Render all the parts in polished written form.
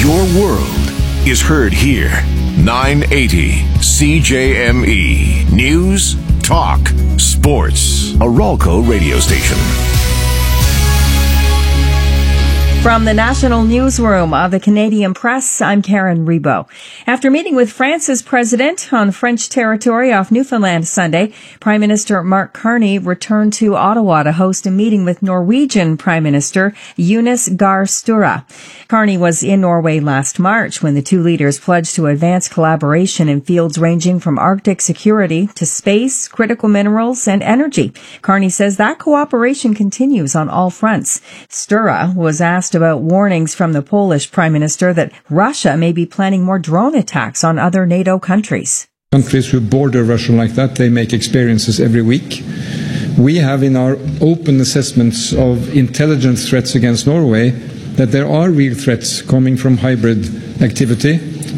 Your world is heard here. 980 CJME. News, talk, sports. A Ralco radio station. From the National Newsroom of the Canadian Press, I'm Karen Rebo. After meeting with France's president on French territory off Newfoundland Sunday, Prime Minister Mark Carney returned to Ottawa to host a meeting with Norwegian Prime Minister Jonas Gahr Sture. Carney was in Norway last March when the two leaders pledged to advance collaboration in fields ranging from Arctic security to space, critical minerals, and energy. Carney says that cooperation continues on all fronts. Sture was asked about warnings from the Polish Prime Minister that Russia may be planning more drone attacks on other NATO countries. Countries who border Russia like that, they make experiences every week. We have in our open assessments of intelligence threats against Norway that there are real threats coming from hybrid activity,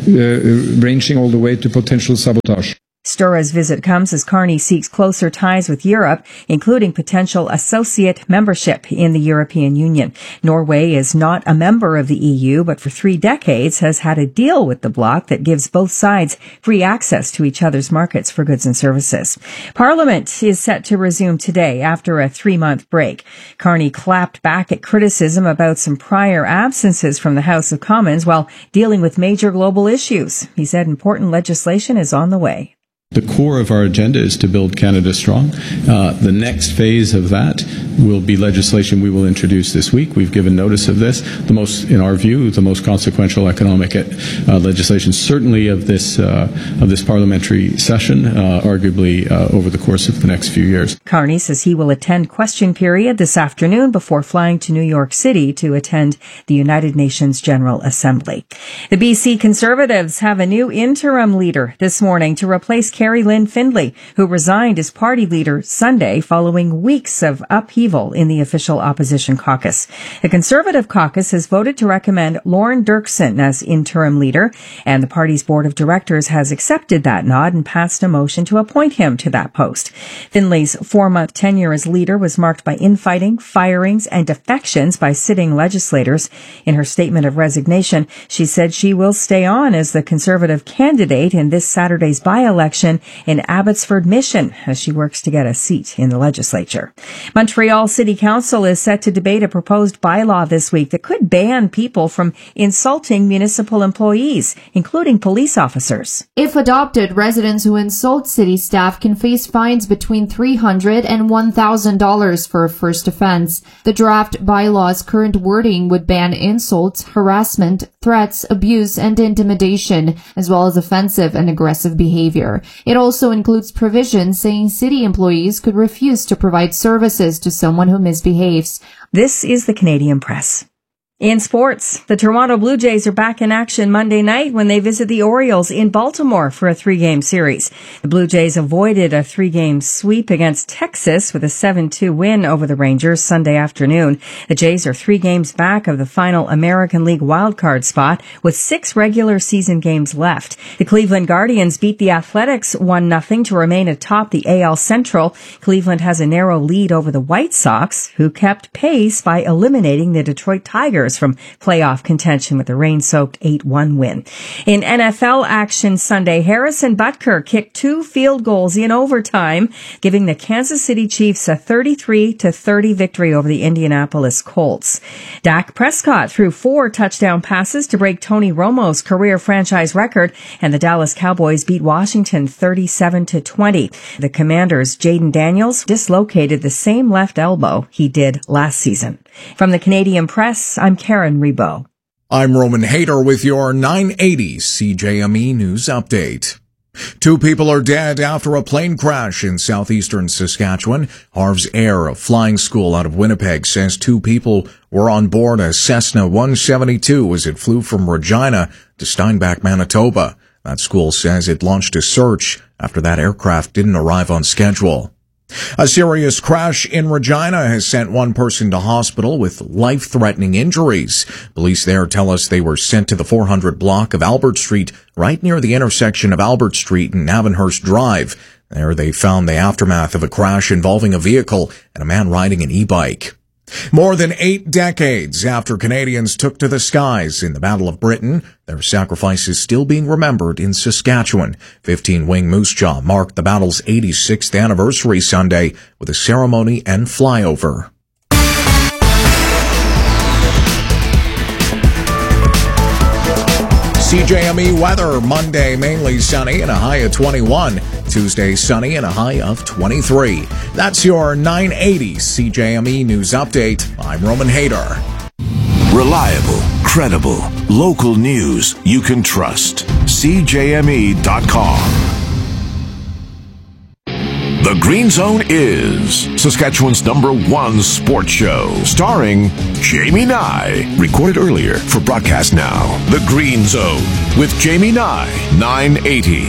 ranging all the way to potential sabotage. Sture's visit comes as Carney seeks closer ties with Europe, including potential associate membership in the European Union. Norway is not a member of the EU, but for 3 decades has had a deal with the bloc that gives both sides free access to each other's markets for goods and services. Parliament is set to resume today after a 3-month break. Carney clapped back at criticism about some prior absences from the House of Commons while dealing with major global issues. He said important legislation is on the way. The core of our agenda is to build Canada strong. The next phase of that will be legislation we will introduce this week. We've given notice of this. In our view, the most consequential economic legislation, certainly of this parliamentary session, arguably over the course of the next few years. Carney says he will attend question period this afternoon before flying to New York City to attend the United Nations General Assembly. The BC Conservatives have a new interim leader this morning to replace Carrie Lynn Findlay, who resigned as party leader Sunday following weeks of upheaval in the official opposition caucus. The Conservative caucus has voted to recommend Lauren Dirksen as interim leader, and the party's board of directors has accepted that nod and passed a motion to appoint him to that post. Findlay's 4-month tenure as leader was marked by infighting, firings, and defections by sitting legislators. In her statement of resignation, she said she will stay on as the Conservative candidate in this Saturday's by-election in Abbotsford Mission as she works to get a seat in the legislature. Montreal City Council is set to debate a proposed bylaw this week that could ban people from insulting municipal employees, including police officers. If adopted, residents who insult city staff can face fines between $300 and $1,000 for a first offense. The draft bylaw's current wording would ban insults, harassment, threats, abuse, and intimidation, as well as offensive and aggressive behavior. It also includes provisions saying city employees could refuse to provide services to someone who misbehaves. This is the Canadian Press. In sports, the Toronto Blue Jays are back in action Monday night when they visit the Orioles in Baltimore for a 3-game series. The Blue Jays avoided a 3-game sweep against Texas with a 7-2 win over the Rangers Sunday afternoon. The Jays are 3 games back of the final American League wildcard spot with 6 regular season games left. The Cleveland Guardians beat the Athletics 1-0 to remain atop the AL Central. Cleveland has a narrow lead over the White Sox, who kept pace by eliminating the Detroit Tigers from playoff contention with a rain-soaked 8-1 win. In NFL action Sunday, Harrison Butker kicked 2 field goals in overtime, giving the Kansas City Chiefs a 33-30 victory over the Indianapolis Colts. Dak Prescott threw 4 touchdown passes to break Tony Romo's career franchise record, and the Dallas Cowboys beat Washington 37-20. The Commanders' Jaden Daniels dislocated the same left elbow he did last season. From the Canadian Press, I'm Karen Rebo. I'm Roman Hayter with your 980 CJME News Update. 2 people are dead after a plane crash in southeastern Saskatchewan. Harv's Air, a flying school out of Winnipeg, says 2 people were on board a Cessna 172 as it flew from Regina to Steinbach, Manitoba. That school says it launched a search after that aircraft didn't arrive on schedule. A serious crash in Regina has sent 1 person to hospital with life-threatening injuries. Police there tell us they were sent to the 400 block of Albert Street, right near the intersection of Albert Street and Navanhurst Drive. There they found the aftermath of a crash involving a vehicle and a man riding an e-bike. More than 8 decades after Canadians took to the skies in the Battle of Britain, their sacrifice is still being remembered in Saskatchewan. 15-wing Moose Jaw marked the battle's 86th anniversary Sunday with a ceremony and flyover. CJME weather, Monday mainly sunny and a high of 21. Tuesday sunny and a high of 23. That's your 980 CJME News Update. I'm Roman Hader. Reliable, credible, local news you can trust. CJME.com. The Green Zone is Saskatchewan's #1 sports show, starring Jamie Nye. Recorded earlier for broadcast now. The Green Zone with Jamie Nye, 980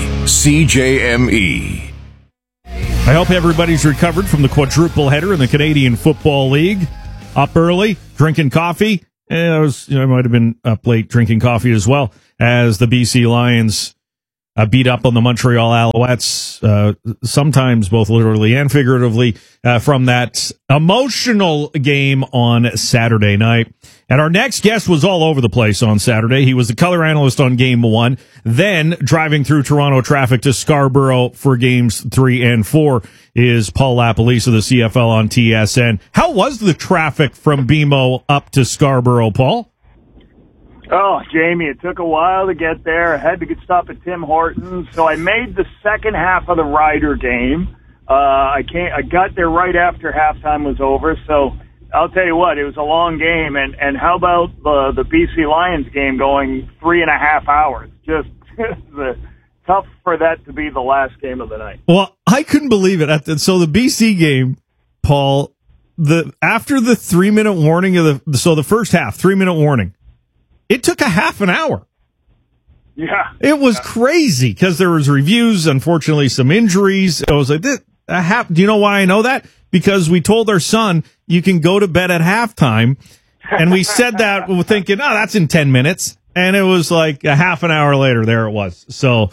CJME. I hope everybody's recovered from the quadruple header in the Canadian Football League. Up early, drinking coffee. I might have been up late drinking coffee as well as the BC Lions beat up on the Montreal Alouettes, sometimes both literally and figuratively, from that emotional game on Saturday night. And our next guest was all over the place on Saturday. He was the color analyst on Game 1, then driving through Toronto traffic to Scarborough for Games 3 and 4 is Paul LaPolice of the CFL on TSN. How was the traffic from BMO up to Scarborough, Paul? Oh, Jamie, it took a while to get there. I had to stop at Tim Hortons, so I made the second half of the Rider game. I got there right after halftime was over, so I'll tell you what, it was a long game. And how about the BC Lions game going 3.5 hours? Just tough for that to be the last game of the night. Well, I couldn't believe it. So the BC game, Paul, after the 3-minute warning the first half, 3-minute warning, it took a half an hour. Yeah. It was crazy because there was reviews, unfortunately some injuries. I was like, do you know why I know that? Because we told our son, you can go to bed at halftime. And we said that thinking, that's in 10 minutes. And it was like a half an hour later, there it was. So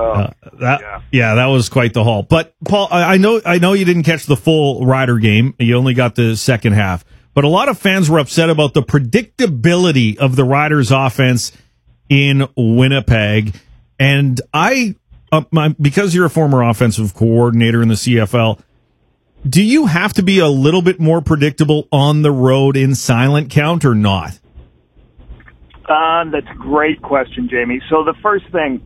that was quite the haul. But Paul, I know you didn't catch the full Rider game. You only got the second half. But a lot of fans were upset about the predictability of the Riders' offense in Winnipeg. And because you're a former offensive coordinator in the CFL, do you have to be a little bit more predictable on the road in silent count or not? That's a great question, Jamie. So the first thing,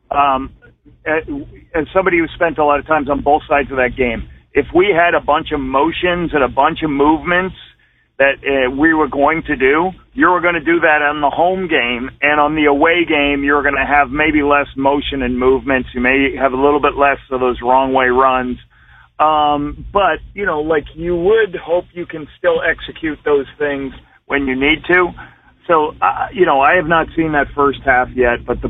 as somebody who spent a lot of times on both sides of that game, if we had a bunch of motions and a bunch of movements that we were going to do, you were going to do that on the home game, and on the away game, you're going to have maybe less motion and movements. You may have a little bit less of those wrong way runs. But, you would hope you can still execute those things when you need to. So, I have not seen that first half yet, but the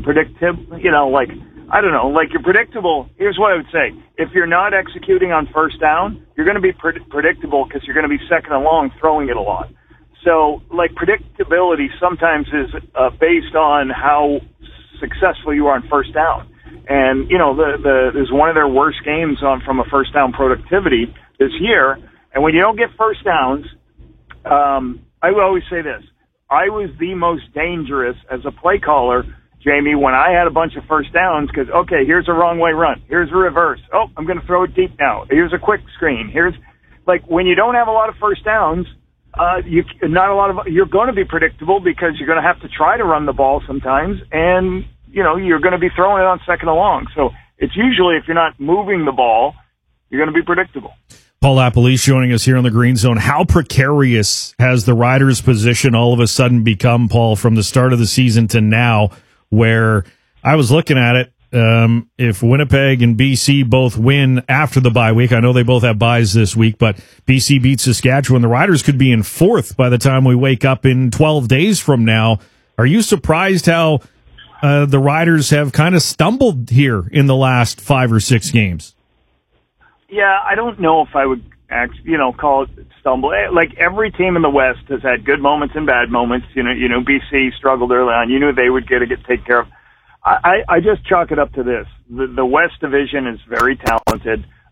you're predictable. Here's what I would say. If you're not executing on first down, you're going to be predictable because you're going to be second and long throwing it a lot. So, predictability sometimes is based on how successful you are on first down. And, there's one of their worst games from a first down productivity this year. And when you don't get first downs, I would always say this. I was the most dangerous as a play caller, Jamie, when I had a bunch of first downs because, okay, here's a wrong way run. Here's a reverse. Oh, I'm going to throw it deep now. Here's a quick screen. When you don't have a lot of first downs, you're going to be predictable because you're going to have to try to run the ball sometimes, and, you're going to be throwing it on second and long. So it's usually, if you're not moving the ball, you're going to be predictable. Paul LaPolice joining us here on the Green Zone. How precarious has the Riders' position all of a sudden become, Paul, from the start of the season to now, where I was looking at it, if Winnipeg and BC both win after the bye week, I know they both have byes this week, but BC beats Saskatchewan, the Riders could be in fourth by the time we wake up in 12 days from now. Are you surprised how the Riders have kind of stumbled here in the last 5 or 6 games? Yeah, I don't know if I would call it stumble. Like every team in the West has had good moments and bad moments. BC struggled early on. You knew they would get taken care of. I just chalk it up to this. The West Division is very talented.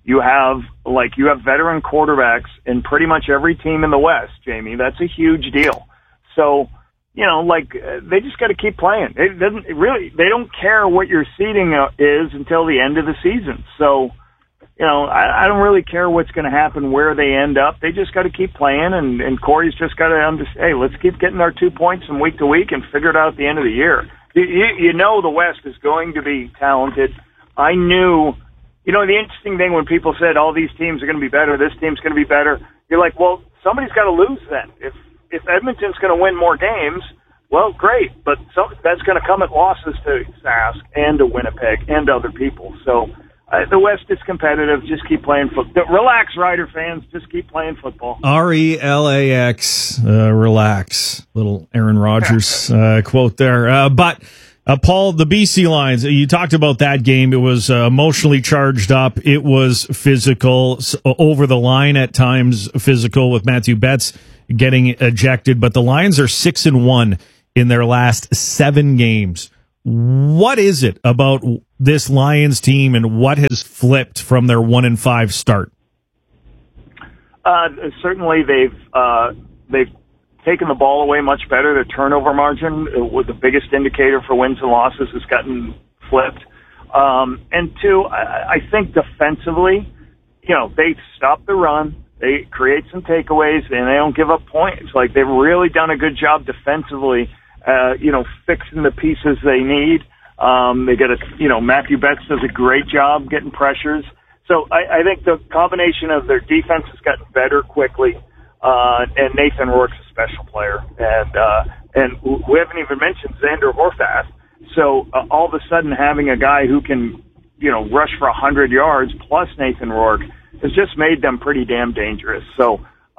You have veteran quarterbacks in pretty much every team in the West, Jamie. That's a huge deal. So, they just got to keep playing. They don't care what your seeding is until the end of the season. So, I don't really care what's going to happen, where they end up. They just got to keep playing, and Corey's just got to understand, hey, let's keep getting our 2 points from week to week and figure it out at the end of the year. The West is going to be talented. I knew, the interesting thing when people said all these teams are going to be better, this team's going to be better, you're like, well, somebody's got to lose then. If Edmonton's going to win more games, well, great, but that's going to come at losses to Sask and to Winnipeg and other people. So the West is competitive. Just keep playing football. Relax, Rider fans. Just keep playing football. RELAX, relax. Little Aaron Rodgers quote there. But Paul, the BC Lions, you talked about that game. It was emotionally charged up. It was physical, over the line at times, physical with Matthew Betts getting ejected. But the Lions are 6-1 in their last 7 games. What is it about this Lions team, and what has flipped from their 1-5 start? Certainly, they've taken the ball away much better. Their turnover margin was the biggest indicator for wins and losses has gotten flipped. And two, I think defensively, they stop the run. They create some takeaways, and they don't give up points. Like, they've really done a good job defensively, fixing the pieces they need. They get Matthew Betts does a great job getting pressures. So I think the combination of their defense has gotten better quickly, and Nathan Rourke's a special player. And we haven't even mentioned Xander Horvath. So all of a sudden having a guy who can, rush for 100 yards plus Nathan Rourke has just made them pretty damn dangerous. So,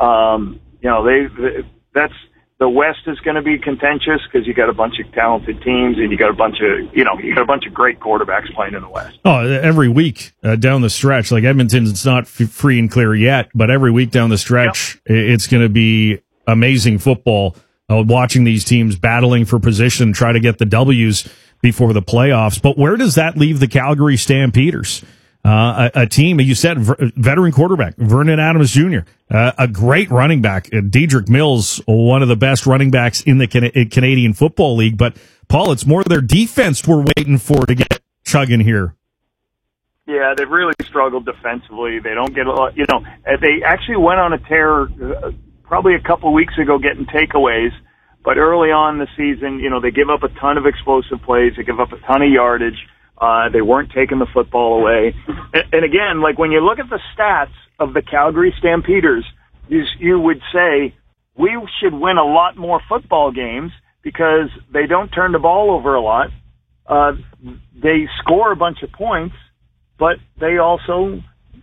the West is going to be contentious because you got a bunch of talented teams, and you got a bunch of great quarterbacks playing in the West. Oh, every week down the stretch, like Edmonton's not free and clear yet, but every week down the stretch, It's going to be amazing football. Watching these teams battling for position, try to get the W's before the playoffs. But where does that leave the Calgary Stampeders? A team, you said, veteran quarterback, Vernon Adams Jr., a great running back, Dedrick Mills, one of the best running backs in the Canadian Football League. But, Paul, it's more their defense we're waiting for to get chugging here. Yeah, they've really struggled defensively. They don't get a lot, they actually went on a tear probably a couple of weeks ago getting takeaways. But early on in the season, they give up a ton of explosive plays. They give up a ton of yardage. They weren't taking the football away. And again, like when you look at the stats of the Calgary Stampeders, you would say we should win a lot more football games because they don't turn the ball over a lot. They score a bunch of points, but they also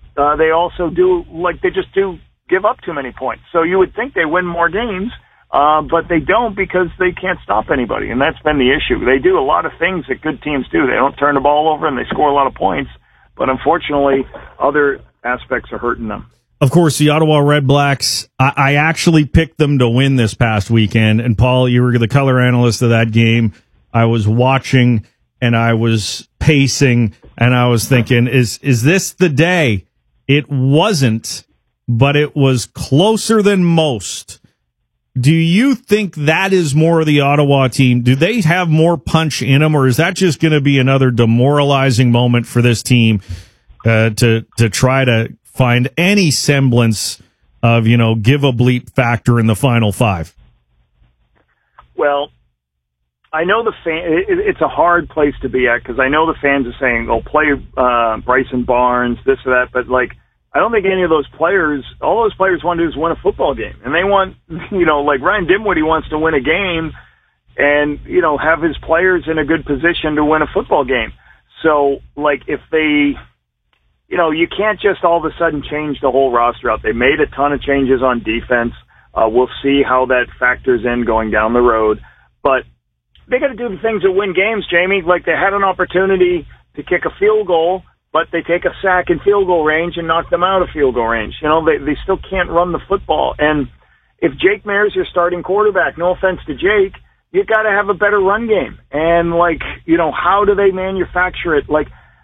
do give up too many points. So you would think they win more games. But they don't because they can't stop anybody, and that's been the issue. They do a lot of things that good teams do. They don't turn the ball over, and they score a lot of points, but unfortunately, other aspects are hurting them. Of course, the Ottawa Red Blacks, I actually picked them to win this past weekend, and Paul, you were the color analyst of that game. I was watching, and I was pacing, and I was thinking, is this the day? It wasn't, but it was closer than most. Do you think that is more of the Ottawa team? Do they have more punch in them, or is that just going to be another demoralizing moment for this team to try to find any semblance of, give a bleep factor in the final 5? Well, I know it's a hard place to be at because I know the fans are saying, "Oh, play Bryson Barnes, this or that," but I don't think any of all those players want to do is win a football game. And they want, like Ryan Dinwiddie wants to win a game and, have his players in a good position to win a football game. So, if they, you can't just all of a sudden change the whole roster out. They made a ton of changes on defense. We'll see how that factors in going down the road. But they got to do the things that win games, Jamie. Like they had an opportunity to kick a field goal, but they take a sack in field goal range and knock them out of field goal range. They still can't run the football. And if Jake Maier's your starting quarterback, no offense to Jake, you've got to have a better run game. And how do they manufacture it?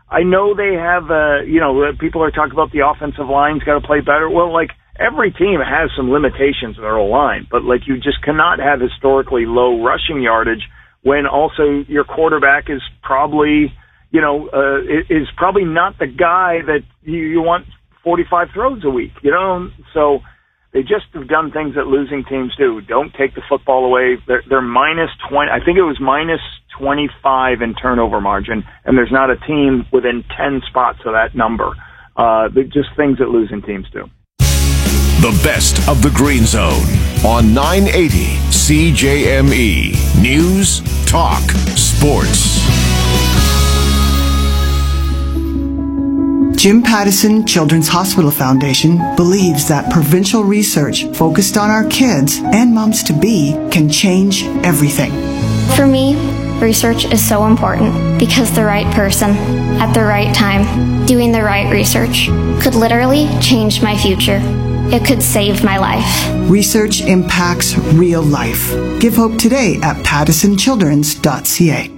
I know they have, people are talking about the offensive line's got to play better. Well, like, every team has some limitations in their O-line, but, like, you just cannot have historically low rushing yardage when also your quarterback is probably, is probably not the guy that you want 45 throws a week, So they just have done things that losing teams do. Don't take the football away. They're minus 20. I think it was minus 25 in turnover margin, and there's not a team within 10 spots of that number. They're just things that losing teams do. The best of the Green Zone on 980 CJME. News, talk, sports. Jim Pattison Children's Hospital Foundation believes that provincial research focused on our kids and moms-to-be can change everything. For me, research is so important because the right person at the right time doing the right research could literally change my future. It could save my life. Research impacts real life. Give hope today at pattisonchildrens.ca.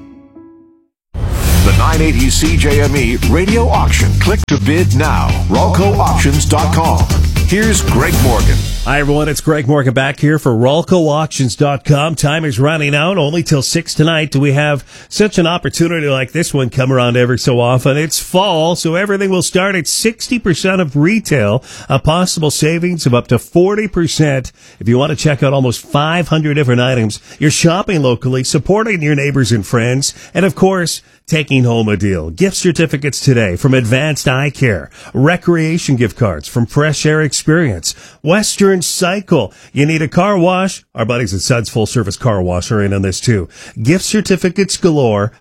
The 980 CJME radio auction. Click to bid now. RalcoAuctions.com. Here's Greg Morgan. Hi, everyone. It's Greg Morgan back here for RalcoAuctions.com. Time is running out. Only till 6 tonight do we have such an opportunity like this one come around every so often. It's fall, so everything will start at 60% of retail, a possible savings of up to 40%. If you want to check out almost 500 different items, you're shopping locally, supporting your neighbors and friends, and, of course, taking home a deal. Gift certificates today from Advanced Eye Care, recreation gift cards from Fresh Air Experience, Western Cycle. You need a car wash? Our buddies at Suds Full Service Car Wash are in on this too. Gift certificates galore.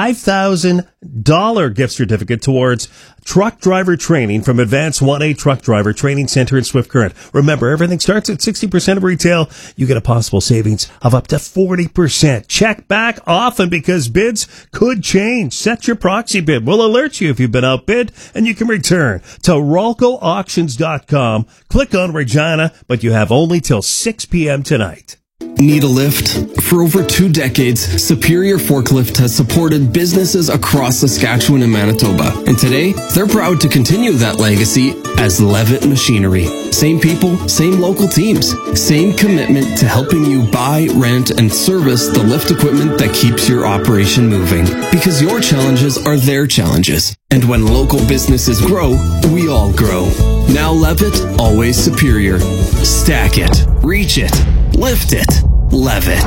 $5,000 gift certificate towards truck driver training from Advanced 1A Truck Driver Training Center in Swift Current. Remember, everything starts at 60% of retail. You get a possible savings of up to 40%. Check back often because bids could change. Set your proxy bid. We'll alert you if you've been outbid, and you can return to RalcoAuctions.com. Click on Regina, but you have only till 6 p.m. tonight. Need a lift? For over 2 decades, Superior Forklift has supported businesses across Saskatchewan and Manitoba. And today, they're proud to continue that legacy as Levitt Machinery. Same people, same local teams, same commitment to helping you buy, rent, and service the lift equipment that keeps your operation moving. Because your challenges are their challenges. And when local businesses grow, we all grow. Now Levitt, always superior. Stack it, reach it, lift it, Levitt.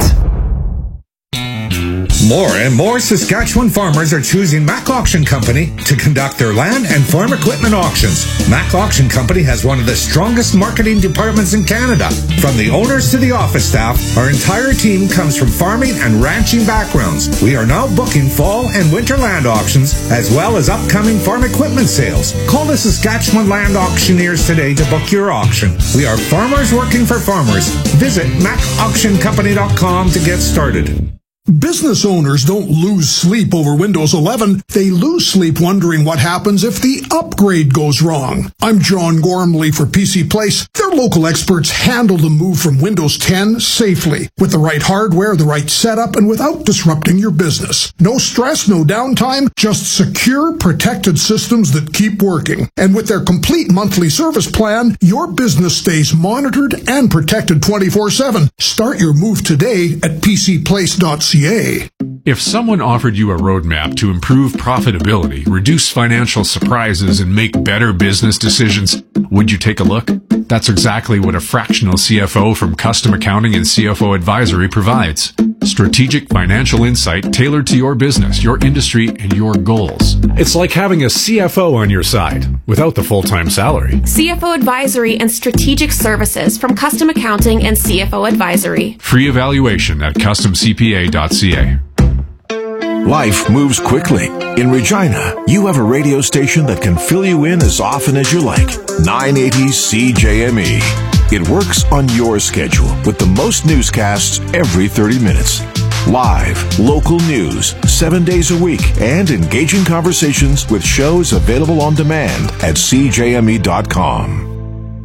More and more Saskatchewan farmers are choosing Mac Auction Company to conduct their land and farm equipment auctions. Mac Auction Company has one of the strongest marketing departments in Canada. From the owners to the office staff, our entire team comes from farming and ranching backgrounds. We are now booking fall and winter land auctions, as well as upcoming farm equipment sales. Call the Saskatchewan Land Auctioneers today to book your auction. We are farmers working for farmers. Visit MacAuctionCompany.com to get started. Business owners don't lose sleep over Windows 11. They lose sleep wondering what happens if the upgrade goes wrong. I'm John Gormley for PC Place. Their local experts handle the move from Windows 10 safely, with the right hardware, the right setup, and without disrupting your business. No stress, no downtime, just secure, protected systems that keep working. And with their complete monthly service plan, your business stays monitored and protected 24/7. Start your move today at PCPlace.ca. If someone offered you a roadmap to improve profitability, reduce financial surprises, and make better business decisions, would you take a look? That's exactly what a fractional CFO from Custom Accounting and CFO Advisory provides. Strategic financial insight tailored to your business, your industry, and your goals. It's like having a CFO on your side without the full-time salary. CFO Advisory and Strategic Services from Custom Accounting and CFO Advisory. Free evaluation at customcpa.ca. Life moves quickly. In Regina, you have a radio station that can fill you in as often as you like. 980 CJME. It works on your schedule with the most newscasts every 30 minutes. Live, local news, 7 days a week, and engaging conversations with shows available on demand at CJME.com.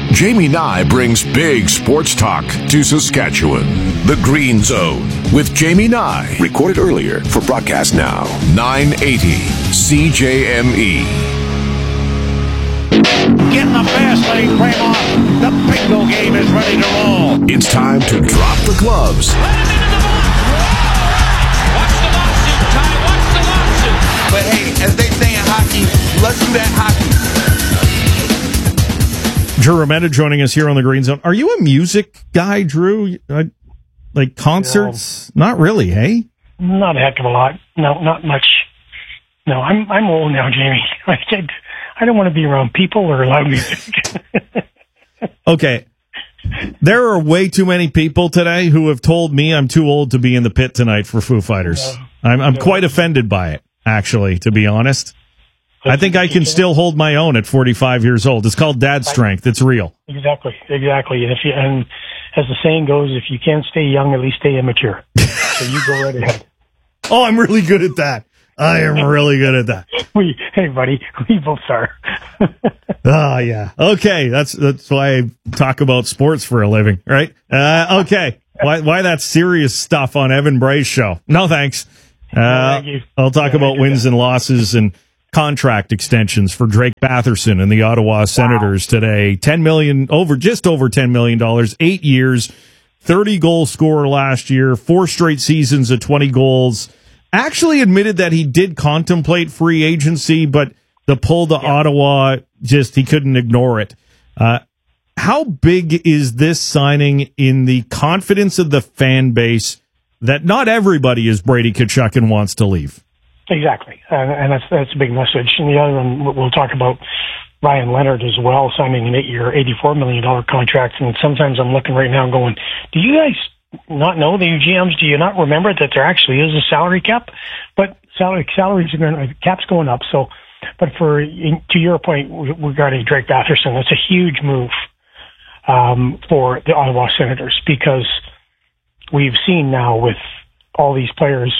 Jamie Nye brings big sports talk to Saskatchewan. The Green Zone with Jamie Nye. Recorded earlier for broadcast now. 980 CJME. Get in the fast lane, Fremont. The bingo game is ready to roll. It's time to drop the gloves. But hey, as they say in hockey, let's do that hockey. Drew Remenda joining us here on the Green Zone. Are you a music guy, Drew? Like concerts? No. Not really, hey? Not a heck of a lot. No, not much. No, I'm old now, Jamie. I don't want to be around people or loud music. Okay. There are way too many people today who have told me I'm too old to be in the pit tonight for Foo Fighters. I'm quite offended by it, actually, to be honest. I think I can still hold my own at 45 years old. It's called dad strength. It's real. Exactly. And as the saying goes, if you can't stay young, at least stay immature. So you go right ahead. Oh, I'm really good at that. I am really good at that. Hey, buddy, we both are. Oh, yeah. Okay, that's why I talk about sports for a living, right? Okay. Why that serious stuff on Evan Bray's show? No, thanks. I'll talk about wins and losses and contract extensions for Drake Batherson and the Ottawa Senators today. Just over $10 million, 8 years, 30-goal scorer last year, 4 straight seasons of 20 goals. Actually admitted that he did contemplate free agency, but the pull to Ottawa, he couldn't ignore it. How big is this signing in the confidence of the fan base that not everybody is Brady Tkachuk and wants to leave? Exactly. And that's a big message. And the other one, we'll talk about Ryan Leonard as well, signing an 8-year, $84 million contract. And sometimes I'm looking right now going, do you guys not know, the GMs, do you not remember that there actually is a salary cap? But salaries are cap's going up. So, but to your point regarding Drake Batherson, that's a huge move for the Ottawa Senators, because we've seen now with all these players,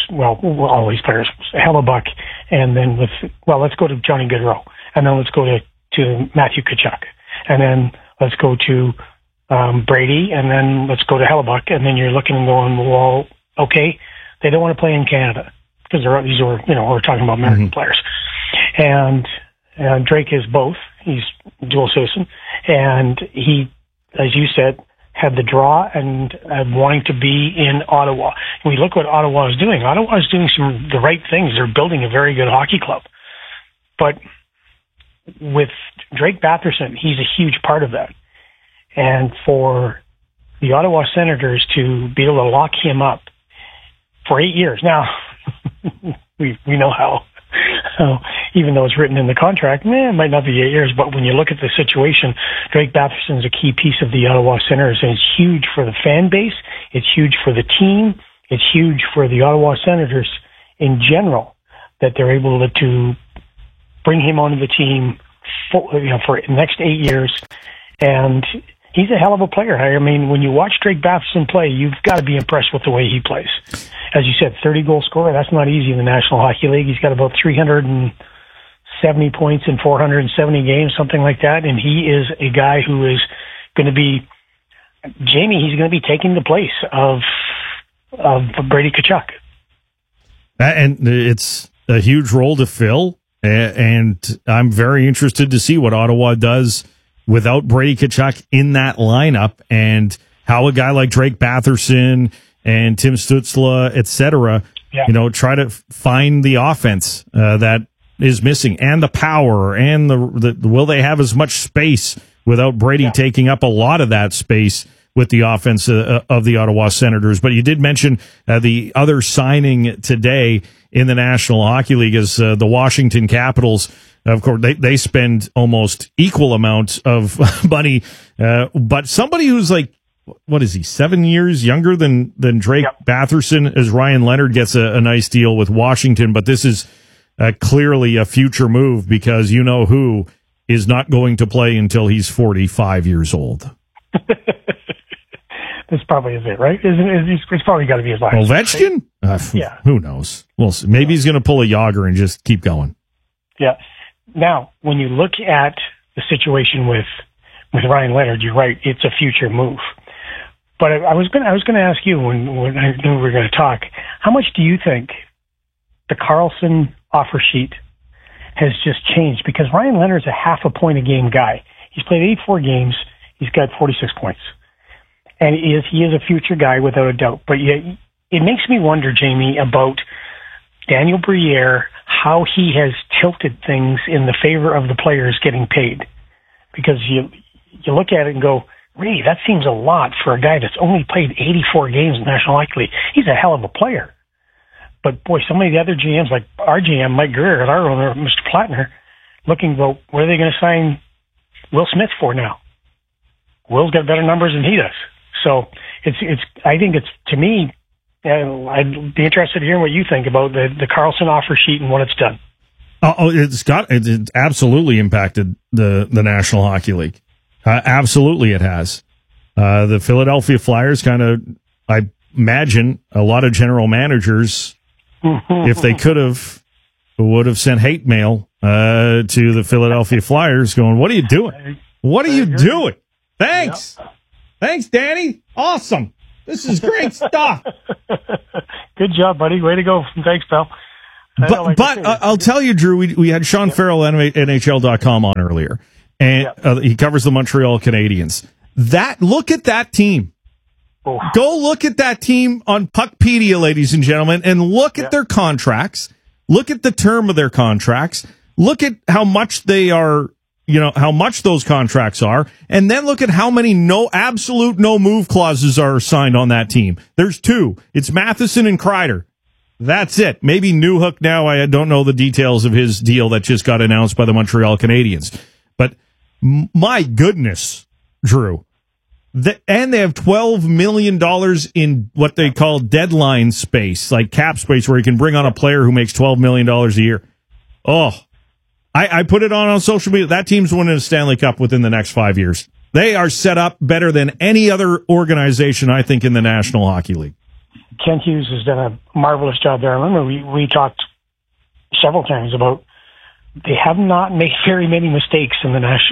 Hellebuck, and then let's go to Johnny Gaudreau, and then let's go to Matthew Tkachuk, and then let's go to Brady, and then let's go to Hellebuck, and then you're looking and going, well, okay, they don't want to play in Canada because we're talking about American players, and Drake is both. He's dual citizen, and he, as you said, had the draw and wanting to be in Ottawa. And we look what Ottawa is doing. Ottawa is doing the right things. They're building a very good hockey club. But with Drake Batherson, he's a huge part of that. And for the Ottawa Senators to be able to lock him up for 8 years. Now, we know how. Even though it's written in the contract, it might not be 8 years, but when you look at the situation, Drake Batherson is a key piece of the Ottawa Senators, and it's huge for the fan base, it's huge for the team, it's huge for the Ottawa Senators in general, that they're able to bring him onto the team for the next 8 years. And he's a hell of a player. I mean, when you watch Drake Batherson play, you've got to be impressed with the way he plays. As you said, 30-goal scorer, that's not easy in the National Hockey League. He's got about 370 points in 470 games, something like that. And he is a guy who is going to be, Jamie, he's going to be taking the place of Brady Tkachuk. And it's a huge role to fill. And I'm very interested to see what Ottawa does without Brady Tkachuk in that lineup, and how a guy like Drake Batherson and Tim Stützle, et cetera, try to find the offense that is missing, and the power, and the will they have as much space without Brady taking up a lot of that space with the offense of the Ottawa Senators. But you did mention the other signing today in the National Hockey League is the Washington Capitals. Of course, they spend almost equal amounts of money, but somebody who's like, what is he, 7 years younger than Drake Batherson, as Ryan Leonard gets a nice deal with Washington. But this is clearly a future move, because you know who is not going to play until he's 45 years old. This probably is it, right? It's probably got to be his last. Ovechkin? Yeah. Who knows? We'll see. Maybe he's going to pull a Yager and just keep going. Yeah. Now, when you look at the situation with with Ryan Leonard, you're right. It's a future move. But I was going to ask you when I knew we were going to talk, how much do you think the Karlsson offer sheet has just changed? Because Ryan Leonard's a half a point a game guy. He's played 84 games. He's got 46 points. And he is a future guy without a doubt. But yet, it makes me wonder, Jamie, about Daniel Briere, how he has tilted things in the favor of the players getting paid. Because you look at it and go, really, that seems a lot for a guy that's only played 84 games in the National Hockey League. He's a hell of a player. But, boy, so many of the other GMs, like our GM, Mike Greer, and our owner, Mr. Plattner, looking, well, what are they going to sign Will Smith for now? Will's got better numbers than he does. So I think it's, to me, I'd be interested in hearing what you think about the Karlsson offer sheet and what it's done. It's absolutely impacted the National Hockey League. Absolutely it has. The Philadelphia Flyers I imagine a lot of general managers, if they could have, would have sent hate mail to the Philadelphia Flyers going, what are you doing? What are you doing? Thanks. Yep. Thanks, Danny. Awesome. This is great stuff. Good job, buddy. Way to go. Thanks, pal. But I'll tell you, Drew, we had Sean Farrell, NHL.com, on earlier, and he covers the Montreal Canadiens. Look at that team. Oh. Go look at that team on Puckpedia, ladies and gentlemen, and look at their contracts. Look at the term of their contracts. Look at how much they are, how much those contracts are, and then look at how many absolute no move clauses are signed on that team. There's 2. It's Matheson and Kreider. That's it. Maybe Newhook now. I don't know the details of his deal that just got announced by the Montreal Canadiens. But my goodness, Drew. And they have $12 million in what they call deadline space, like cap space, where you can bring on a player who makes $12 million a year. Oh, I put it on social media. That team's winning a Stanley Cup within the next 5 years. They are set up better than any other organization, I think, in the National Hockey League. Kent Hughes has done a marvelous job there. I remember we talked several times about they have not made very many mistakes in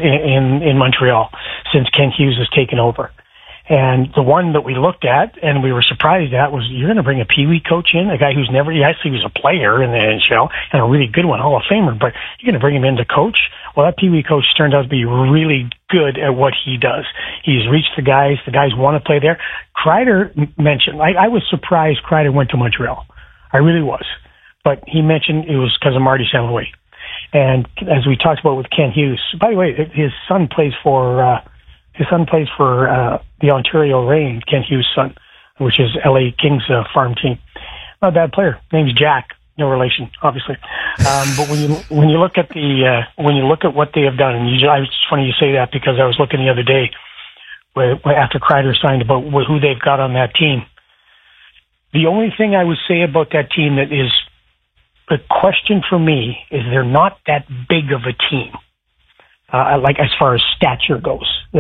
in Montreal since Kent Hughes has taken over. And the one that we looked at and we were surprised at was, you're going to bring a Pee-wee coach in, a guy who's never, he was a player in the NHL and a really good one, Hall of Famer, but you're going to bring him in to coach? Well, that Pee-wee coach turned out to be really good at what he does. He's reached the guys want to play there. Kreider mentioned, I was surprised Kreider went to Montreal. I really was. But he mentioned it was because of Marty St. Louis. And as we talked about with Kent Hughes, by the way, his son plays for the Ontario Reign, Kent Hughes' son, which is LA Kings farm team. Not a bad player. Name's Jack. No relation, obviously. But when you look at what they have done, and it's funny you say that because I was looking the other day after Kreider signed about who they've got on that team. The only thing I would say about that team that is a question for me is they're not that big of a team. Like as far as stature goes,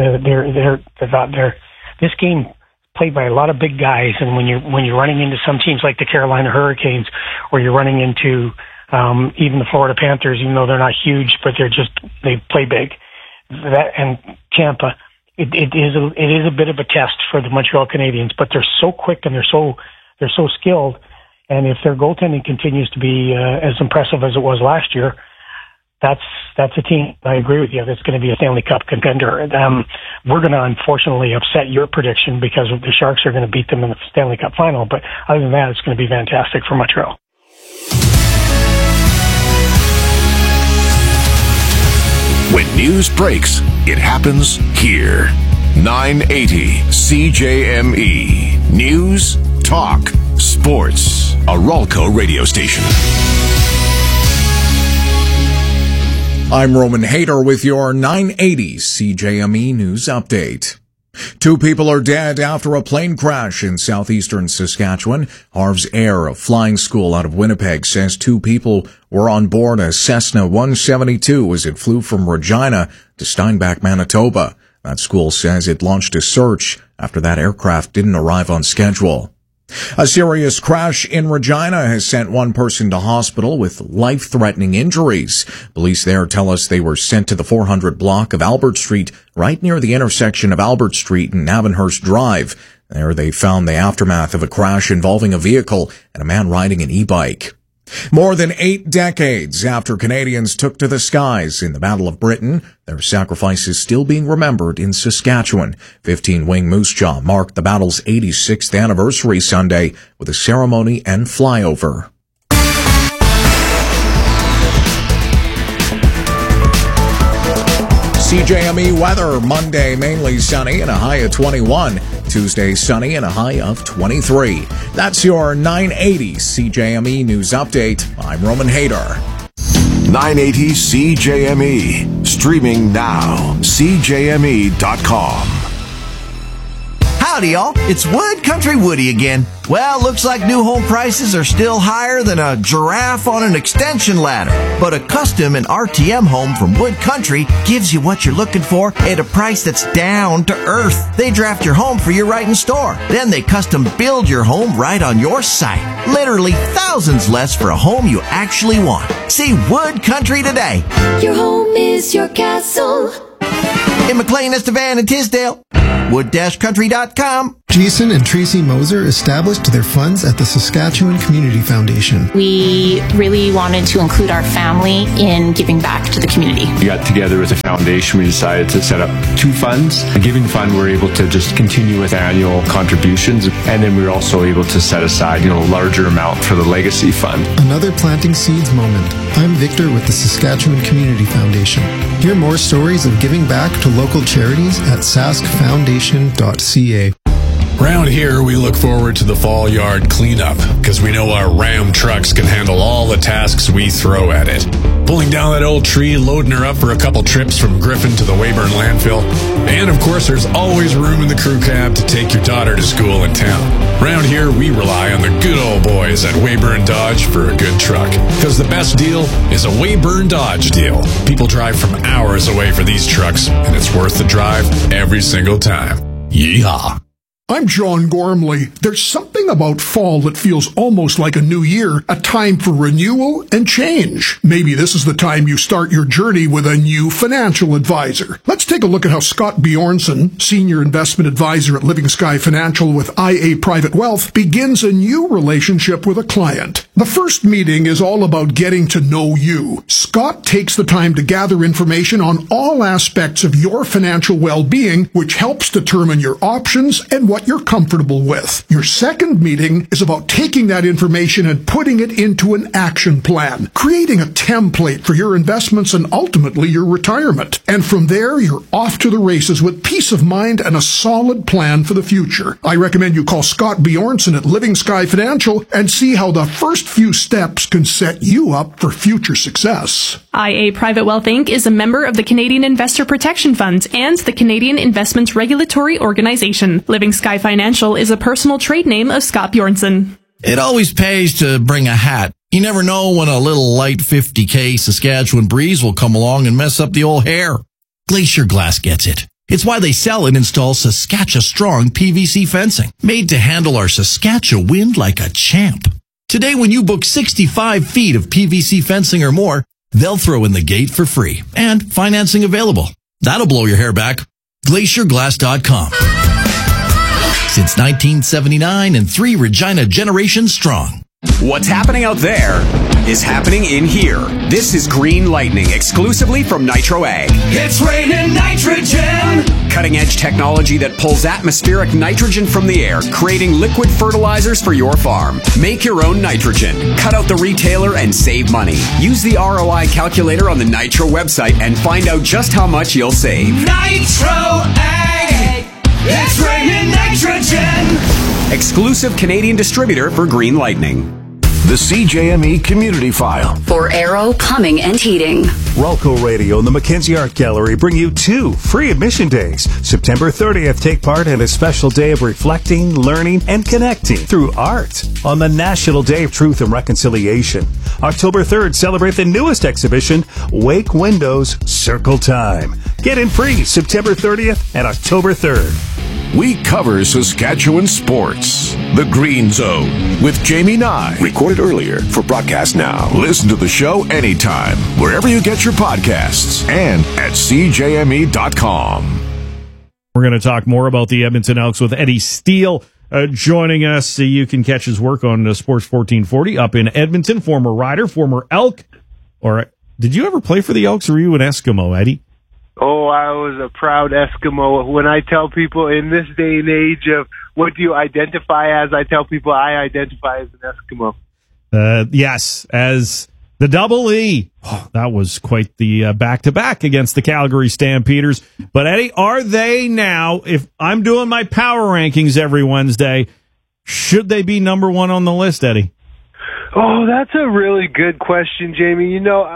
this game played by a lot of big guys, and when you're running into some teams like the Carolina Hurricanes, or you're running into even the Florida Panthers, even though they're not huge, but they play big. And Tampa, it is a bit of a test for the Montreal Canadiens, but they're so quick and they're so skilled, and if their goaltending continues to be as impressive as it was last year, that's a team. I agree with you. That's going to be a Stanley Cup contender. We're going to unfortunately upset your prediction because the Sharks are going to beat them in the Stanley Cup final. But other than that, it's going to be fantastic for Montreal. When news breaks, it happens here. 980 CJME. News, talk, sports. A Ralco radio station. I'm Roman Hader with your 980 CJME News Update. 2 people are dead after a plane crash in southeastern Saskatchewan. Harv's Air, a flying school out of Winnipeg, says 2 people were on board a Cessna 172 as it flew from Regina to Steinbach, Manitoba. That school says it launched a search after that aircraft didn't arrive on schedule. A serious crash in Regina has sent one person to hospital with life-threatening injuries. Police there tell us they were sent to the 400 block of Albert Street, right near the intersection of Albert Street and Avonhurst Drive. There they found the aftermath of a crash involving a vehicle and a man riding an e-bike. More than 8 decades after Canadians took to the skies in the Battle of Britain, their sacrifice is still being remembered in Saskatchewan. 15-wing Moose Jaw marked the battle's 86th anniversary Sunday with a ceremony and flyover. CJME weather, Monday mainly sunny and a high of 21. Tuesday sunny and a high of 23. That's your 980 CJME News Update. I'm Roman Hader. 980 CJME. Streaming now. CJME.com. Howdy, y'all. It's Wood Country Woody again. Well, looks like new home prices are still higher than a giraffe on an extension ladder. But a custom and RTM home from Wood Country gives you what you're looking for at a price that's down to earth. They draft your home for your right in store. Then they custom build your home right on your site. Literally thousands less for a home you actually want. See Wood Country today. Your home is your castle. In McLean, Estevan, and Tisdale. Wood-country.com. Jason and Tracy Moser established their funds at the Saskatchewan Community Foundation. We really wanted to include our family in giving back to the community. We got together with a foundation. We decided to set up 2 funds. The Giving Fund, we're able to just continue with annual contributions. And then we're also able to set aside, a larger amount for the Legacy Fund. Another planting seeds moment. I'm Victor with the Saskatchewan Community Foundation. Hear more stories of giving back to local charities at saskfoundation.ca. Around here, we look forward to the fall yard cleanup because we know our Ram trucks can handle all the tasks we throw at it. Pulling down that old tree, loading her up for a couple trips from Griffin to the Weyburn landfill. And of course, there's always room in the crew cab to take your daughter to school in town. Around here, we rely on the good old boys at Weyburn Dodge for a good truck. Because the best deal is a Weyburn Dodge deal. People drive from hours away for these trucks, and it's worth the drive every single time. Yeehaw. I'm John Gormley. There's something about fall that feels almost like a new year, a time for renewal and change. Maybe this is the time you start your journey with a new financial advisor. Let's take a look at how Scott Bjornson, Senior Investment Advisor at Living Sky Financial with IA Private Wealth, begins a new relationship with a client. The first meeting is all about getting to know you. Scott takes the time to gather information on all aspects of your financial well-being, which helps determine your options and what you're comfortable with. Your second meeting is about taking that information and putting it into an action plan, creating a template for your investments and ultimately your retirement. And from there, you're off to the races with peace of mind and a solid plan for the future. I recommend you call Scott Bjornson at Living Sky Financial and see how the first few steps can set you up for future success. IA Private Wealth Inc. is a member of the Canadian Investor Protection Fund and the Canadian Investments Regulatory Organization. Living Sky Financial is a personal trade name of Scott Bjornson. It always pays to bring a hat. You never know when a little light 50K Saskatchewan breeze will come along and mess up the old hair. Glacier Glass gets it. It's why they sell and install Saskatchewan-strong PVC fencing, made to handle our Saskatchewan wind like a champ. Today, when you book 65 feet of PVC fencing or more, they'll throw in the gate for free and financing available. That'll blow your hair back. GlacierGlass.com. Since 1979 and 3 Regina generations strong. What's happening out there is happening in here. This is Green Lightning, exclusively from Nitro Ag. It's raining nitrogen! Cutting-edge technology that pulls atmospheric nitrogen from the air, creating liquid fertilizers for your farm. Make your own nitrogen. Cut out the retailer and save money. Use the ROI calculator on the Nitro website and find out just how much you'll save. Nitro Ag! It's raining nitrogen! Exclusive Canadian distributor for Green Lightning. The CJME Community File. For Aero Plumbing and Heating. Rolco Radio and the Mackenzie Art Gallery bring you 2 free admission days. September 30th, take part in a special day of reflecting, learning, and connecting through art on the National Day of Truth and Reconciliation. October 3rd, celebrate the newest exhibition, Wake Windows, Circle Time. Get in free September 30th and October 3rd. We cover Saskatchewan sports. The Green Zone with Jamie Nye. Recorded earlier for broadcast now. Listen to the show anytime, wherever you get your podcasts and at CJME.com. We're going to talk more about the Edmonton Elks with Eddie Steele joining us. You can catch his work on Sports 1440 up in Edmonton. Former rider, former Elk. Or did you ever play for the Elks, or were you an Eskimo, Eddie? Oh, I was a proud Eskimo. When I tell people in this day and age of what do you identify as, I tell people I identify as an Eskimo. Yes, as the Double E. Oh, that was quite the back-to-back against the Calgary Stampeders. But, Eddie, are they now, if I'm doing my power rankings every Wednesday, should they be number one on the list, Eddie? Oh, that's a really good question, Jamie. You know,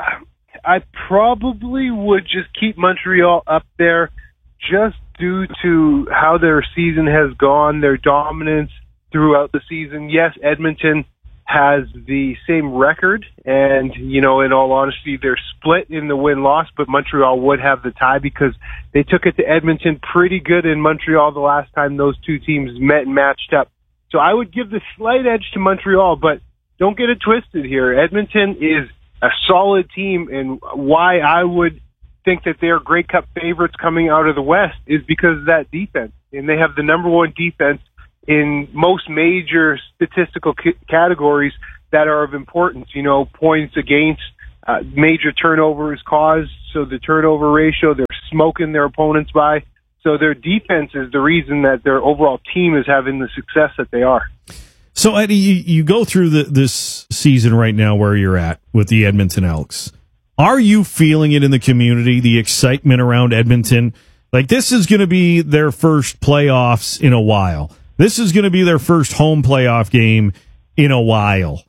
I probably would just keep Montreal up there just due to how their season has gone, their dominance throughout the season. Yes, Edmonton has the same record, and, you know, in all honesty, they're split in the win-loss, but Montreal would have the tie because they took it to Edmonton pretty good in Montreal the last time those two teams met and matched up. So I would give the slight edge to Montreal, but don't get it twisted here. Edmonton is a solid team, and why I would think that they're Grey Cup favorites coming out of the West is because of that defense, and they have the number one defense in most major statistical categories that are of importance, you know, points against, major turnovers caused, so the turnover ratio, they're smoking their opponents by. So their defense is the reason that their overall team is having the success that they are. So, Eddie, you go through this season right now where you're at with the Edmonton Elks. Are you feeling it in the community, the excitement around Edmonton? Like, this is going to be their first playoffs in a while. This is going to be their first home playoff game in a while.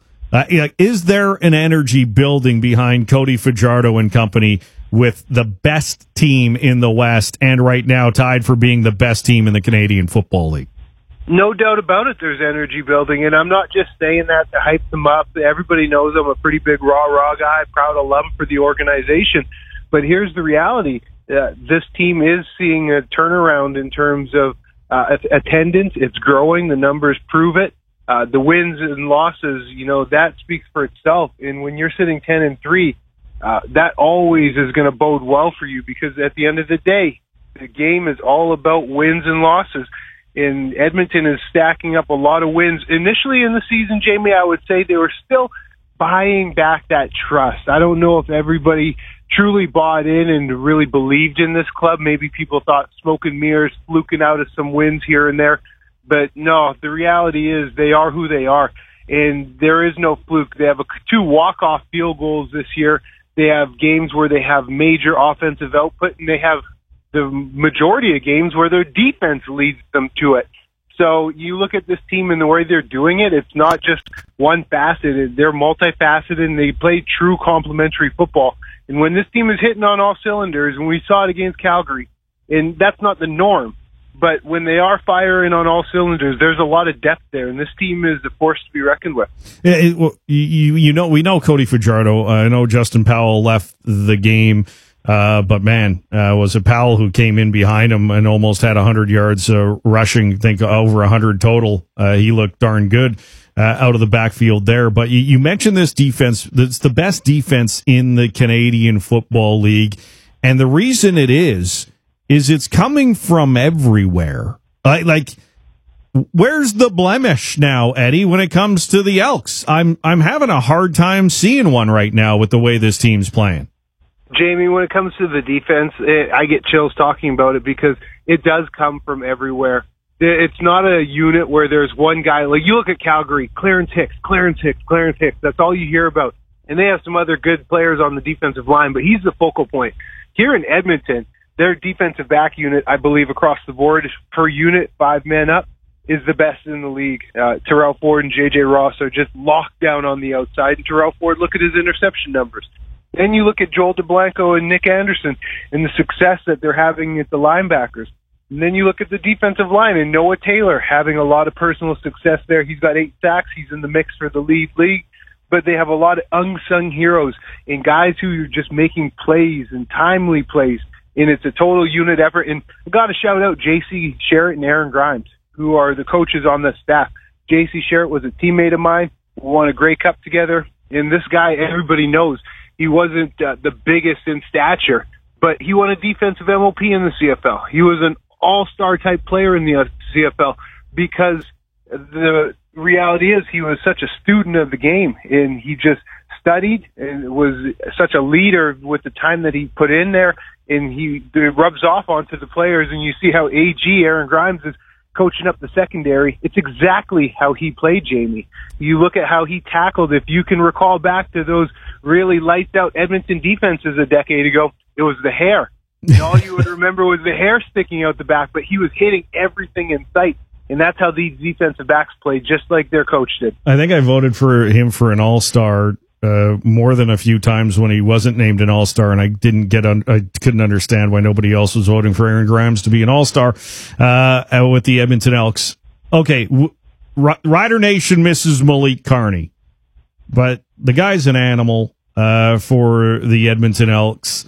Is there an energy building behind Cody Fajardo and company with the best team in the West and right now tied for being the best team in the Canadian Football League? No doubt about it, there's energy building, and I'm not just saying that to hype them up. Everybody knows I'm a pretty big rah-rah guy, proud alum for the organization. But here's the reality. This team is seeing a turnaround in terms of attendance. It's growing. The numbers prove it. The wins and losses, you know, that speaks for itself. And when you're sitting 10-3, that always is going to bode well for you because at the end of the day, the game is all about wins and losses. And Edmonton is stacking up a lot of wins. Initially in the season, Jamie, I would say they were still buying back that trust. I don't know if everybody truly bought in and really believed in this club. Maybe people thought smoke and mirrors, fluking out of some wins here and there. But no, the reality is they are who they are. And there is no fluke. They have 2 walk-off field goals this year. They have games where they have major offensive output, and they have the majority of games where their defense leads them to it. So you look at this team and the way they're doing it, it's not just one faceted. They're multifaceted, and they play true complementary football. And when this team is hitting on all cylinders, and we saw it against Calgary, and that's not the norm, but when they are firing on all cylinders, there's a lot of depth there, and this team is a force to be reckoned with. Yeah, we know Cody Fajardo. I know Justin Powell left the game. But man, was it Powell who came in behind him and almost had 100 yards rushing, I think over 100 total. He looked darn good out of the backfield there. But you mentioned this defense. It's the best defense in the Canadian Football League. And the reason it is it's coming from everywhere. Like, where's the blemish now, Eddie, when it comes to the Elks? I'm having a hard time seeing one right now with the way this team's playing. Jamie, when it comes to the defense, I get chills talking about it because it does come from everywhere. It's not a unit where there's one guy. Like, you look at Calgary, Clarence Hicks. That's all you hear about. And they have some other good players on the defensive line, but he's the focal point. Here in Edmonton, their defensive back unit, I believe, across the board, per unit, 5 men up, is the best in the league. Terrell Ford and J.J. Ross are just locked down on the outside. And Terrell Ford, look at his interception numbers. Then you look at Joel DeBlanco and Nick Anderson and the success that they're having at the linebackers. And then you look at the defensive line and Noah Taylor having a lot of personal success there. He's got 8 sacks. He's in the mix for the lead league. But they have a lot of unsung heroes and guys who are just making plays and timely plays. and it's a total unit effort. And I've got to shout out J.C. Sherritt and Aaron Grimes, who are the coaches on the staff. J.C. Sherritt was a teammate of mine. We won a Grey Cup together. And this guy, everybody knows, he wasn't the biggest in stature, but he won a defensive MOP in the CFL. He was an all-star type player in the CFL because the reality is he was such a student of the game, and he just studied and was such a leader with the time that he put in there, and it rubs off onto the players. And you see how AG, Aaron Grimes, is coaching up the secondary. It's exactly how he played, Jamie. You look at how he tackled. If you can recall back to those really lights out Edmonton defenses a decade ago, it was the hair. And all you would remember was the hair sticking out the back, but he was hitting everything in sight. And that's how these defensive backs played, just like their coach did. I think I voted for him for an all-star more than a few times when he wasn't named an all-star, and I couldn't understand why nobody else was voting for Aaron Grimes to be an all-star with the Edmonton Elks. Okay, Rider Nation misses Malik Carney, but the guy's an animal for the Edmonton Elks.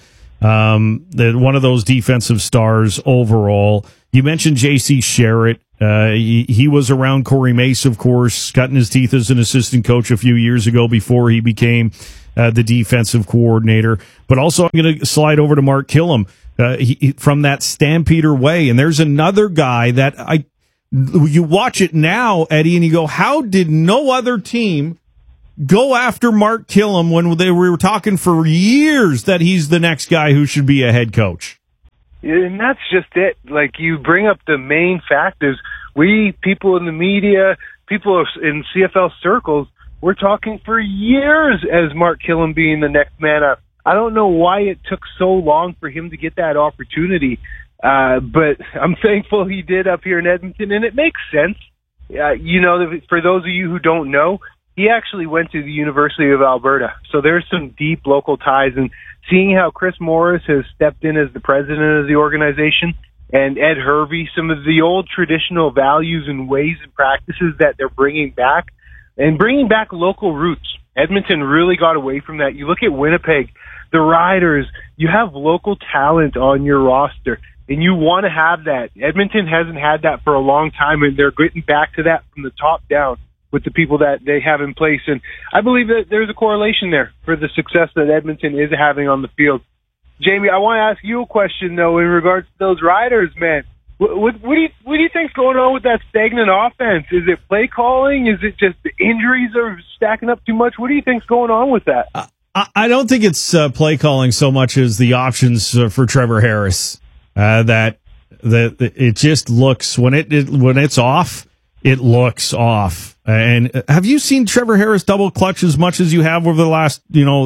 One of those defensive stars overall. You mentioned J.C. Sherritt. He was around Corey Mace, of course, cutting his teeth as an assistant coach a few years ago before he became the defensive coordinator. But also, I'm going to slide over to Mark Killam from that Stampeder way. And there's another guy that you watch it now, Eddie, and you go, how did no other team go after Mark Killam when we were talking for years that he's the next guy who should be a head coach? And that's just it. Like, you bring up the main factors. We, people in the media, people in CFL circles, we're talking for years as Mark Killam being the next man up. I don't know why it took so long for him to get that opportunity, but I'm thankful he did up here in Edmonton, and it makes sense. For those of you who don't know, he actually went to the University of Alberta, so there's some deep local ties, and seeing how Chris Morris has stepped in as the president of the organization, and Ed Hervey, some of the old traditional values and ways and practices that they're bringing back, and bringing back local roots. Edmonton really got away from that. You look at Winnipeg, the Riders, you have local talent on your roster, and you want to have that. Edmonton hasn't had that for a long time, and they're getting back to that from the top down with the people that they have in place. And I believe that there's a correlation there for the success that Edmonton is having on the field. Jamie, I want to ask you a question, though, in regards to those Riders, man. What do you think's going on with that stagnant offense? Is it play calling? Is it just the injuries are stacking up too much? What do you think's going on with that? I don't think it's play calling so much as the options for Trevor Harris. That it just looks when it's off, it looks off. And have you seen Trevor Harris double clutch as much as you have over the last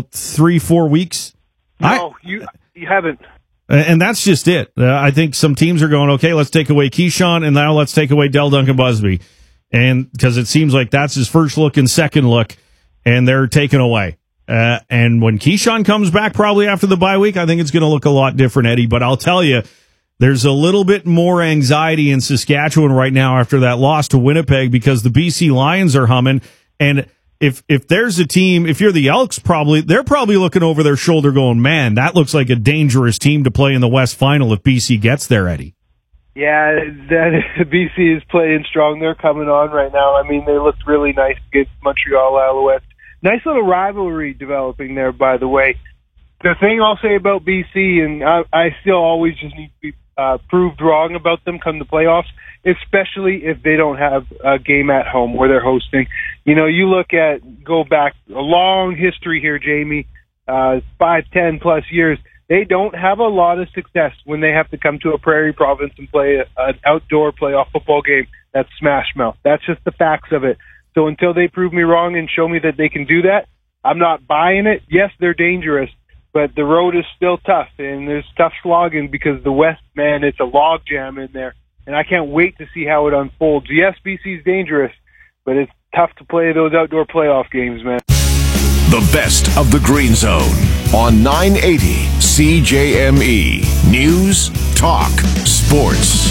3-4 weeks? No, you haven't. And that's just it. I think some teams are going, okay, let's take away Keyshawn, and now let's take away Del Duncan Busby. And because it seems like that's his first look and second look, and they're taken away. And when Keyshawn comes back, probably after the bye week, I think it's going to look a lot different, Eddie. But I'll tell you, there's a little bit more anxiety in Saskatchewan right now after that loss to Winnipeg because the BC Lions are humming. And if there's a team, if you're the Elks, they're probably looking over their shoulder going, man, that looks like a dangerous team to play in the West Final if BC gets there, Eddie. Yeah, BC is playing strong. They're coming on right now. I mean, they looked really nice against Montreal Alouettes. Nice little rivalry developing there, by the way. The thing I'll say about BC, and I still always just need to be proved wrong about them come the playoffs, especially if they don't have a game at home where they're hosting. You go back a long history here, Jamie, 5-10 plus years. They don't have a lot of success when they have to come to a prairie province and play an outdoor playoff football game that's smash mouth. That's just the facts of it. So until they prove me wrong and show me that they can do that, I'm not buying it. Yes, they're dangerous, but the road is still tough, and there's tough slogging because the West, man, it's a log jam in there, and I can't wait to see how it unfolds. Yes, BC's dangerous, but it's tough to play those outdoor playoff games, man. The best of the Green Zone on 980 CJME. News, talk, sports.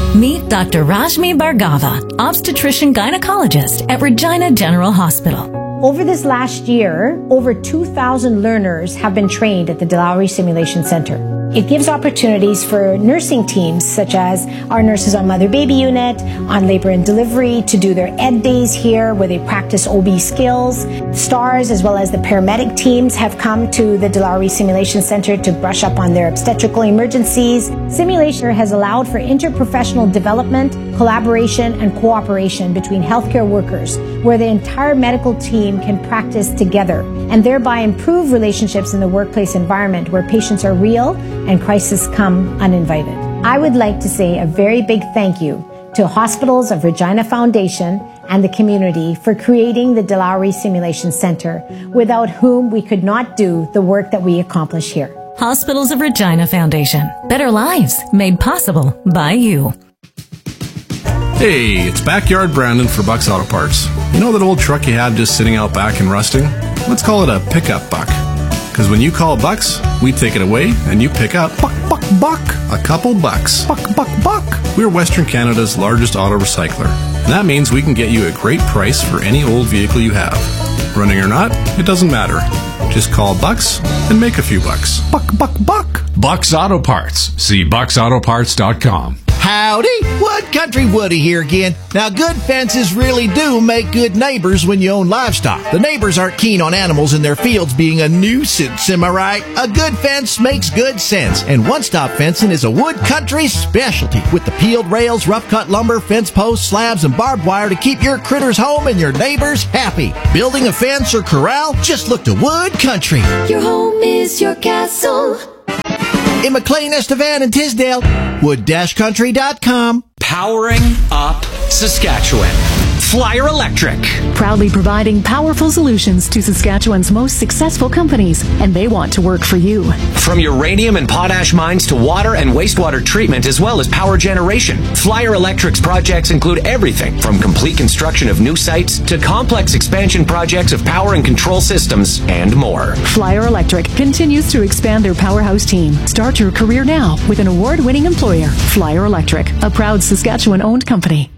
Meet Dr. Rashmi Bhargava, obstetrician gynecologist at Regina General Hospital. Over this last year, over 2,000 learners have been trained at the De Lowry Simulation Center. It gives opportunities for nursing teams, such as our nurses on mother-baby unit, on labor and delivery, to do their ed days here where they practice OB skills. STARS, as well as the paramedic teams, have come to the De Lowry Simulation Center to brush up on their obstetrical emergencies. Simulation has allowed for interprofessional development, collaboration, and cooperation between healthcare workers, where the entire medical team can practice together and thereby improve relationships in the workplace environment where patients are real and crises come uninvited. I would like to say a very big thank you to Hospitals of Regina Foundation and the community for creating the De Lowry Simulation Center, without whom we could not do the work that we accomplish here. Hospitals of Regina Foundation. Better lives made possible by you. Hey, it's Backyard Brandon for Buck's Auto Parts. You know that old truck you had just sitting out back and rusting? Let's call it a pickup buck. Because when you call Bucks, we take it away and you pick up buck, a couple bucks. Buck. We're Western Canada's largest auto recycler. And that means we can get you a great price for any old vehicle you have. Running or not, it doesn't matter. Just call Bucks and make a few bucks. Buck. Bucks Auto Parts. See bucksautoparts.com. Howdy, Wood Country Woody here again. Now, good fences really do make good neighbors when you own livestock. The neighbors aren't keen on animals in their fields being a nuisance, am I right? A good fence makes good sense, and One Stop Fencing is a Wood Country specialty with the peeled rails, rough-cut lumber, fence posts, slabs, and barbed wire to keep your critters home and your neighbors happy. Building a fence or corral? Just look to Wood Country. Your home is your castle. In McLean, Estevan, and Tisdale, wood-country.com. Powering up Saskatchewan. Flyer Electric. Proudly providing powerful solutions to Saskatchewan's most successful companies, and they want to work for you. From uranium and potash mines to water and wastewater treatment, as well as power generation, Flyer Electric's projects include everything from complete construction of new sites to complex expansion projects of power and control systems and more. Flyer Electric continues to expand their powerhouse team. Start your career now with an award-winning employer, Flyer Electric, a proud Saskatchewan-owned company.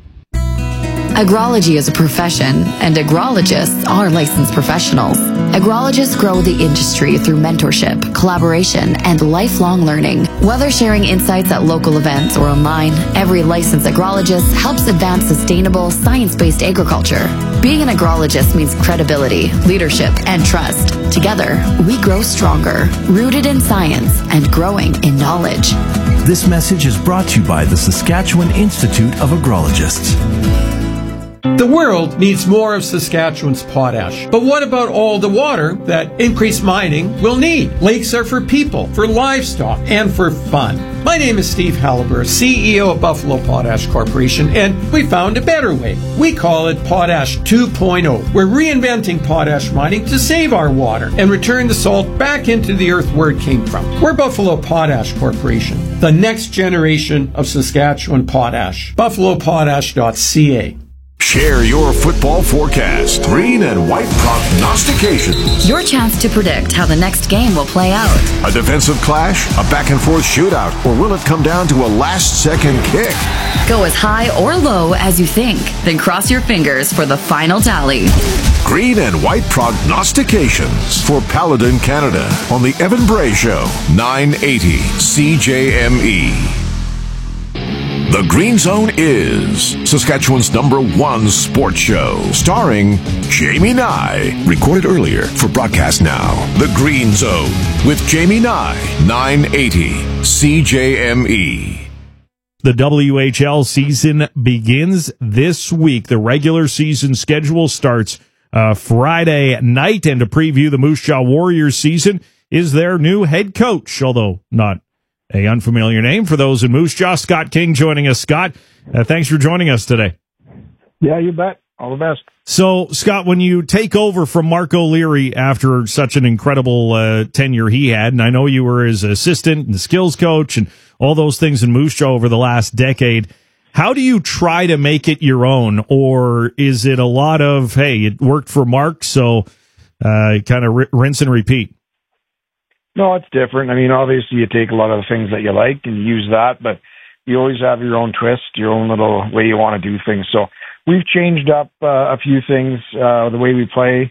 Agrology is a profession, and agrologists are licensed professionals. Agrologists grow the industry through mentorship, collaboration, and lifelong learning. Whether sharing insights at local events or online, every licensed agrologist helps advance sustainable, science-based agriculture. Being an agrologist means credibility, leadership, and trust. Together, we grow stronger, rooted in science and growing in knowledge. This message is brought to you by the Saskatchewan Institute of Agrologists. The world needs more of Saskatchewan's potash. But what about all the water that increased mining will need? Lakes are for people, for livestock, and for fun. My name is Steve Halliburton, CEO of Buffalo Potash Corporation, and we found a better way. We call it Potash 2.0. We're reinventing potash mining to save our water and return the salt back into the earth where it came from. We're Buffalo Potash Corporation, the next generation of Saskatchewan potash. BuffaloPotash.ca. Share your football forecast. Green and white prognostications. Your chance to predict how the next game will play out. A defensive clash, a back-and-forth shootout, or will it come down to a last-second kick? Go as high or low as you think, then cross your fingers for the final tally. Green and white prognostications for Paladin Canada on the Evan Bray Show, 980 CJME. The Green Zone is Saskatchewan's #1 sports show, starring Jamie Nye. Recorded earlier for broadcast now. The Green Zone with Jamie Nye, 980 CJME. The WHL season begins this week. The regular season schedule starts Friday night, and to preview the Moose Jaw Warriors season is their new head coach, although not a unfamiliar name for those in Moose Jaw. Scott King joining us. Scott, thanks for joining us today. Yeah, you bet. All the best. So, Scott, when you take over from Mark O'Leary after such an incredible tenure he had, and I know you were his assistant and skills coach and all those things in Moose Jaw over the last decade, how do you try to make it your own? Or is it a lot of, hey, it worked for Mark, so kind of rinse and repeat? No, it's different. I mean, obviously you take a lot of the things that you like and use that, but you always have your own twist, your own little way you want to do things. So we've changed up a few things, the way we play.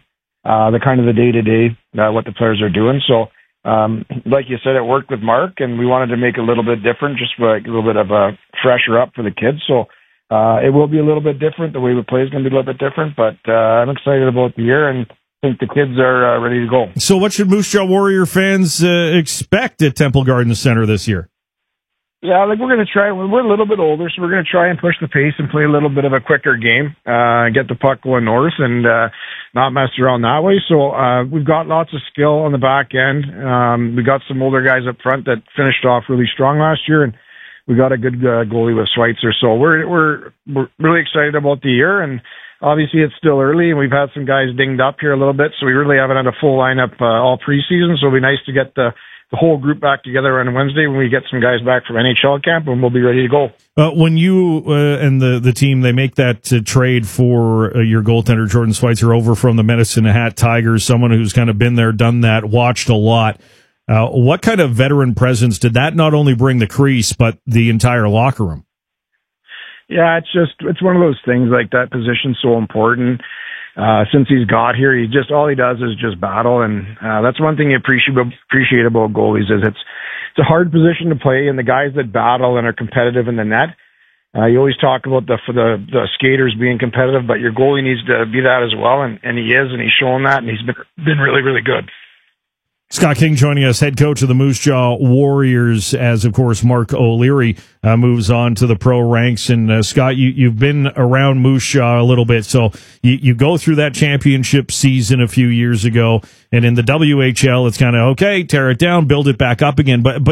the kind of the day-to-day, what the players are doing. So, like you said, it worked with Mark, and we wanted to make it a little bit different, just like a little bit of a fresher up for the kids. So, it will be a little bit different. The way we play is going to be a little bit different, but I'm excited about the year and think the kids are ready to go. So what should Moose Jaw Warrior fans expect at Temple Garden Center this year? Yeah, like we're going to try. We're a little bit older, so we're going to try and push the pace and play a little bit of a quicker game, get the puck going north and not mess around that way. So we've got lots of skill on the back end. We got some older guys up front that finished off really strong last year, and we got a good goalie with Schweitzer. So we're really excited about the year, and obviously it's still early, and we've had some guys dinged up here a little bit, so we really haven't had a full lineup all preseason. So it'll be nice to get the whole group back together on Wednesday when we get some guys back from NHL camp, and we'll be ready to go. When you and the team, they make that trade for your goaltender, Jordan Schweitzer, over from the Medicine Hat Tigers, someone who's kind of been there, done that, watched a lot. What kind of veteran presence did that not only bring the crease, but the entire locker room? Yeah, it's one of those things, like that position's so important. Since he's got here, all he does is just battle, and that's one thing you appreciate about goalies is it's a hard position to play, and the guys that battle and are competitive in the net. You always talk about the skaters being competitive, but your goalie needs to be that as well, and he is, and he's shown that, and he's been really, really good. Scott King joining us, head coach of the Moose Jaw Warriors, as, of course, Mark O'Leary moves on to the pro ranks. And, Scott, you've been around Moose Jaw a little bit, so you go through that championship season a few years ago, and in the WHL, it's kind of, okay, tear it down, build it back up again. But